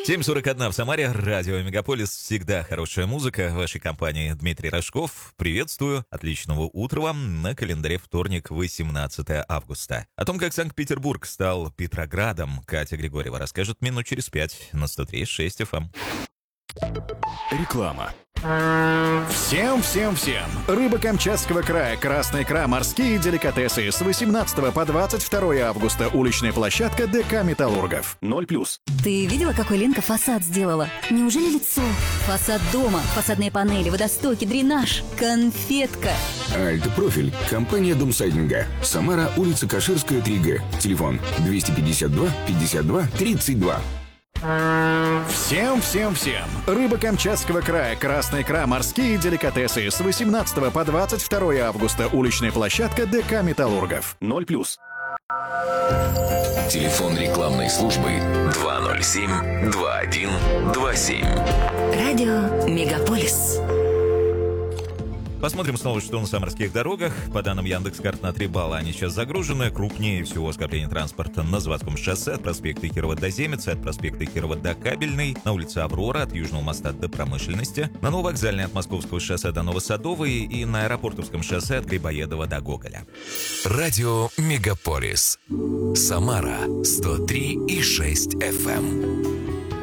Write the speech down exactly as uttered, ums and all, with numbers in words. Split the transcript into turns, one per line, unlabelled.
семь сорок один в Самаре, радио Мегаполис, всегда хорошая музыка. В вашей компании Дмитрий Рожков. Приветствую, отличного утра вам. На календаре вторник, восемнадцатое августа. О том, как Санкт-Петербург стал Петроградом, Катя Григорьева расскажет минут через пять на сто три и шесть эф эм.
Реклама. Всем-всем-всем! Рыба Камчатского края, красная икра, морские деликатесы с восемнадцатого по двадцать второе августа. Уличная площадка ДК «Металлургов». Ноль плюс.
Ты видела, какой Ленка фасад сделала? Неужели лицо? Фасад дома, фасадные панели, водостоки, дренаж. Конфетка.
Альт-профиль. Компания Домсайдинга. Самара, улица Каширская, три гэ. Телефон двести пятьдесят два пятьдесят два тридцать два.
Всем-всем-всем! Рыба Камчатского края, красная икра, морские деликатесы с восемнадцатого по двадцать второе августа. Уличная площадка ДК «Металлургов». Ноль плюс.
Телефон рекламной службы два ноль семь два один два семь.
Радио Мегаполис.
Посмотрим снова, что на самарских дорогах. По данным Яндекс.Карт, на три балла они сейчас загружены. Крупнее всего скопление транспорта на Заводском шоссе от проспекта Кирова до Земицы, от проспекта Кирова до Кабельной, на улице Аврора от Южного моста до Промышленности, на Нововокзальной от Московского шоссе до Новосадовой и на Аэропортовском шоссе от Грибоедова до Гоголя.
Радио Мегаполис. Самара сто три и шесть эф эм.